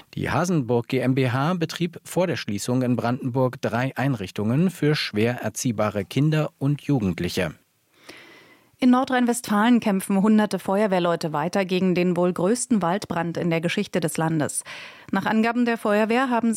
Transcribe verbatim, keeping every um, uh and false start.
Die Hasenburg GmbH betrieb vor der Schließung in Brandenburg drei Einrichtungen für schwer erziehbare Kinder und Jugendliche. In Nordrhein-Westfalen kämpfen hunderte Feuerwehrleute weiter gegen den wohl größten Waldbrand in der Geschichte des Landes. Nach Angaben der Feuerwehr haben